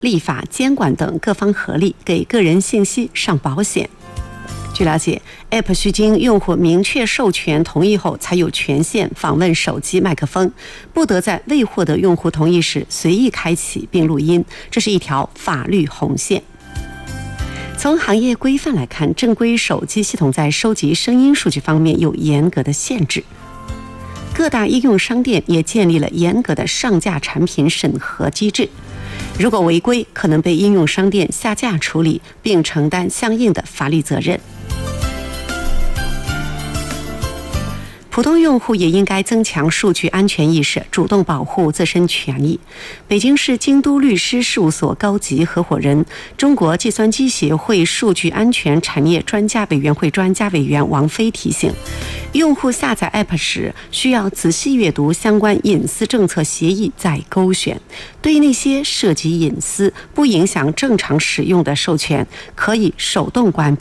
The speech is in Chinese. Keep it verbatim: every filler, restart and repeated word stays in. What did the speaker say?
立法、监管等各方合力，给个人信息上保险。据了解 ，App 需经用户明确授权同意后，才有权限访问手机麦克风，不得在未获得用户同意时随意开启并录音，这是一条法律红线。从行业规范来看，正规手机系统在收集声音数据方面有严格的限制。各大应用商店也建立了严格的上架产品审核机制，如果违规，可能被应用商店下架处理，并承担相应的法律责任。普通用户也应该增强数据安全意识，主动保护自身权益。北京市京都律师事务所高级合伙人、中国计算机协会数据安全产业专家委员会专家委员王飞提醒，用户下载 App 时需要仔细阅读相关隐私政策协议再勾选。对于那些涉及隐私、不影响正常使用的授权，可以手动关闭。